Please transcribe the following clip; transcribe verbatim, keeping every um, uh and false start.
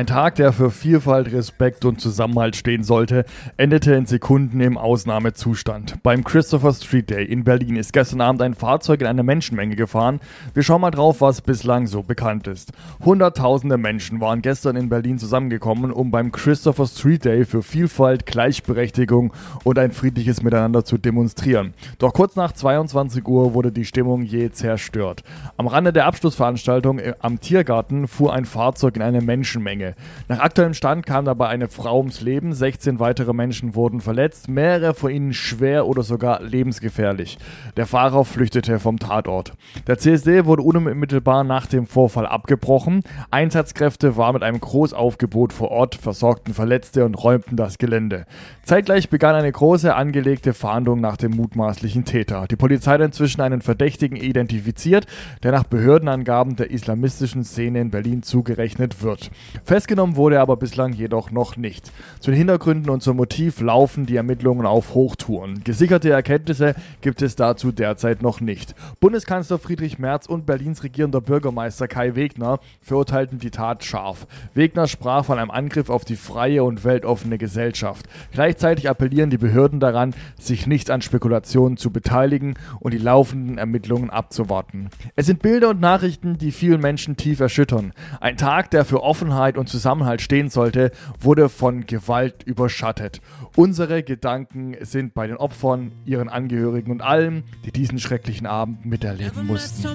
Ein Tag, der für Vielfalt, Respekt und Zusammenhalt stehen sollte, endete in Sekunden im Ausnahmezustand. Beim Christopher Street Day in Berlin ist gestern Abend ein Fahrzeug in eine Menschenmenge gefahren. Wir schauen mal drauf, was bislang so bekannt ist. Hunderttausende Menschen waren gestern in Berlin zusammengekommen, um beim Christopher Street Day für Vielfalt, Gleichberechtigung und ein friedliches Miteinander zu demonstrieren. Doch kurz nach zweiundzwanzig Uhr wurde die Stimmung jäh zerstört. Am Rande der Abschlussveranstaltung am Tiergarten fuhr ein Fahrzeug in eine Menschenmenge. Nach aktuellem Stand kam dabei eine Frau ums Leben, sechzehn weitere Menschen wurden verletzt, mehrere von ihnen schwer oder sogar lebensgefährlich. Der Fahrer flüchtete vom Tatort. Der C S D wurde unmittelbar nach dem Vorfall abgebrochen. Einsatzkräfte waren mit einem Großaufgebot vor Ort, versorgten Verletzte und räumten das Gelände. Zeitgleich begann eine große angelegte Fahndung nach dem mutmaßlichen Täter. Die Polizei hat inzwischen einen Verdächtigen identifiziert, der nach Behördenangaben der islamistischen Szene in Berlin zugerechnet wird. Festgenommen wurde er aber bislang jedoch noch nicht. Zu den Hintergründen und zum Motiv laufen die Ermittlungen auf Hochtouren. Gesicherte Erkenntnisse gibt es dazu derzeit noch nicht. Bundeskanzler Friedrich Merz und Berlins regierender Bürgermeister Kai Wegner verurteilten die Tat scharf. Wegner sprach von einem Angriff auf die freie und weltoffene Gesellschaft. Gleichzeitig appellieren die Behörden daran, sich nicht an Spekulationen zu beteiligen und die laufenden Ermittlungen abzuwarten. Es sind Bilder und Nachrichten, die vielen Menschen tief erschüttern. Ein Tag, der für Offenheit und Zusammenhalt stehen sollte, wurde von Gewalt überschattet. Unsere Gedanken sind bei den Opfern, ihren Angehörigen und allen, die diesen schrecklichen Abend miterleben mussten.